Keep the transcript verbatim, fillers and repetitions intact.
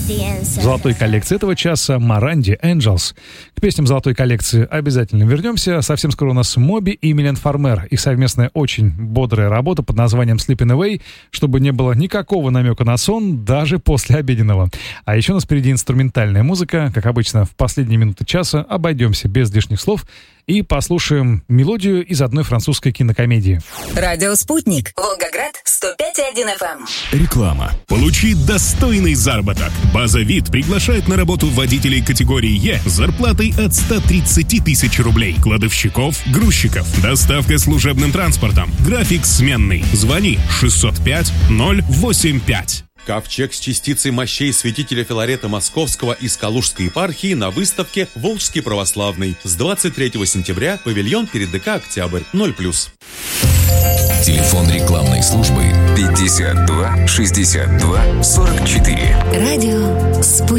В золотой коллекции этого часа Моранди Angels. К песням золотой коллекции обязательно вернемся. Совсем скоро у нас Моби и Милен Фармер. Их совместная очень бодрая работа под названием Sleeping Away, чтобы не было никакого намека на сон, даже после обеденного. А еще у нас впереди инструментальная музыка. Как обычно, в последние минуты часа обойдемся без лишних слов и послушаем мелодию из одной французской кинокомедии. Радио «Спутник». Волгоград, сто пять и один эф эм. Реклама. Получи достойный заработок. База ВИД приглашает на работу водителей категории Е с зарплатой от ста тридцати тысяч рублей. Кладовщиков, грузчиков. Доставка служебным транспортом. График сменный. Звони шестьсот пять ноль восемь пять. Ковчег с частицей мощей святителя Филарета Московского из Калужской епархии на выставке «Волжский православный». С двадцать третьего сентября павильон перед ДК «Октябрь» ноль плюс. Телефон рекламной службы пятьдесят два шестьдесят два сорок четыре. Радио «Спутник».